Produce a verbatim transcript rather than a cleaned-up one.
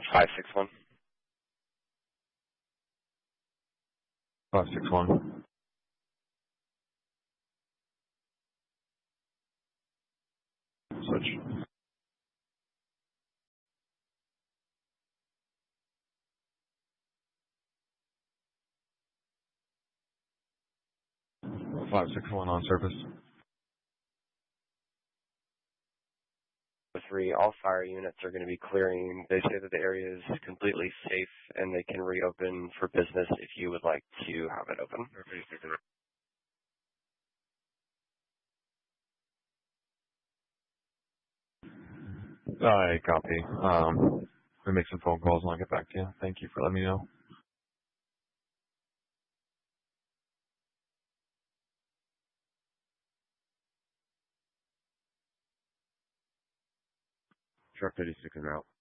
five six one. five six one. Switch. five six one on surface. Three, all fire units are going to be clearing. They say that the area is completely safe and they can reopen for business if you would like to have it open. I copy. Um, we make some phone calls and I'll get back to you. Thank you for letting me know. Truck thirty-six en route.